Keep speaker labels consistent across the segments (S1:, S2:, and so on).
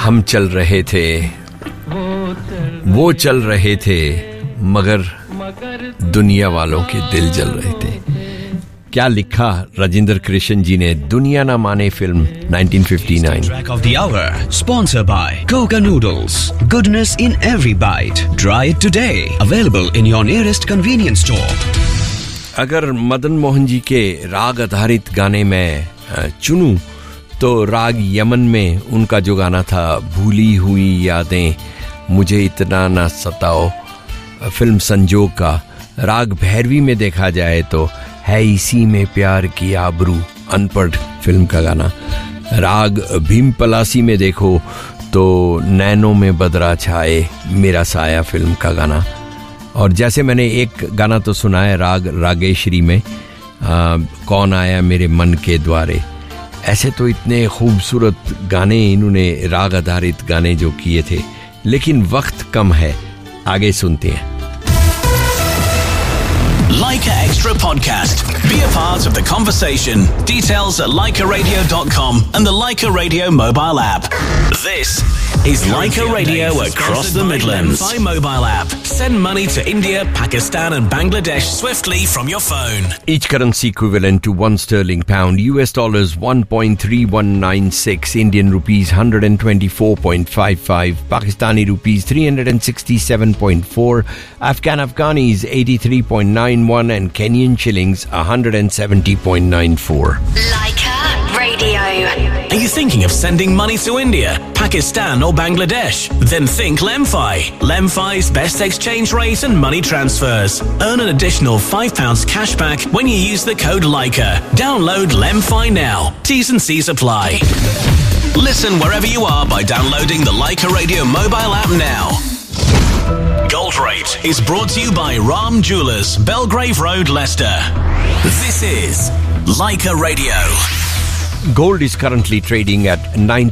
S1: हम चल रहे थे, वो चल रहे थे, मगर दुनिया वालों के दिल जल रहे थे। क्या लिखा राजेंद्र कृष्ण जी ने दुनिया ना माने film 1959।
S2: Track of the hour, sponsored by Coca Noodles. Goodness in every bite. Try it today. Available in your nearest convenience store.
S1: अगर मदन मोहन जी के राग आधारित गाने में चुनूं तो राग यमन में उनका जो गाना था भूली हुई यादें मुझे इतना ना सताओ, फिल्म संजोग का। राग भैरवी में देखा जाए तो है इसी में प्यार की आबरू, अनपढ़ फिल्म का गाना। राग भीम पलासी में देखो तो नैनों में बदरा छाए मेरा साया फिल्म का गाना। और जैसे मैंने एक गाना तो सुना है राग रागेश्वरी में, कौन आया मेरे मन के द्वारे। ऐसे तो इतने खूबसूरत गाने इन्होंने राग आधारित गाने जो किए थे, लेकिन वक्त कम है, आगे सुनते हैं।
S3: Leica Extra Podcast. Be a part of the conversation. Details at leicaradio.com and the Leica Radio mobile app. This is Leica Radio across the Midlands. Lemfi mobile app. Send money to India, Pakistan and Bangladesh swiftly from your phone.
S1: Each currency equivalent to £1, US dollars 1.3196, Indian rupees 124.55, Pakistani rupees 367.4, Afghanis 83.91 and Kenyan shillings 170.94.
S4: Leica Radio.
S3: Are you thinking of sending money to India, Pakistan or Bangladesh? Then think Lemfi. Lemfi's best exchange rate and money transfers. Earn an additional £5 cash back when you use the code Leica. Download Lemfi now. T's and C's apply. Listen wherever you are by downloading the Leica Radio mobile app now. Gold Rate is brought to you by Ram Jewellers, Belgrave Road, Leicester. This is Leica Radio.
S1: Gold is currently trading at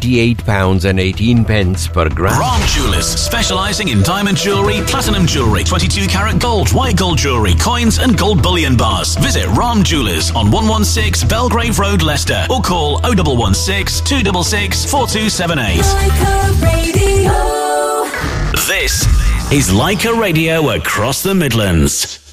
S1: £98.18 per gram.
S3: Ram Jewellers, specialising in diamond jewellery, platinum jewellery, 22 karat gold, white gold jewellery, coins and gold bullion bars. Visit Ram Jewellers on 116 Belgrave Road, Leicester, or call 0116 266 4278.
S5: Leica Radio.
S3: This is Leica Radio across the Midlands.